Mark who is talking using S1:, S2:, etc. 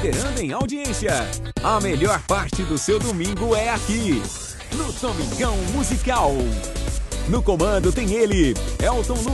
S1: liderando em audiência. A melhor parte do seu domingo é aqui, no Domingão Musical. No comando tem ele, Elton